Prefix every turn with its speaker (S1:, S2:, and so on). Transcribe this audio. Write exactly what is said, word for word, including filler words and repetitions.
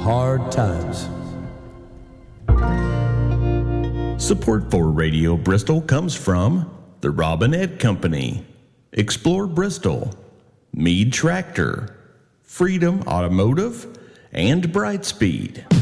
S1: hard times.
S2: Support for Radio Bristol comes from the Robinette Company, Explore Bristol, Mead Tractor, Freedom Automotive, and Brightspeed.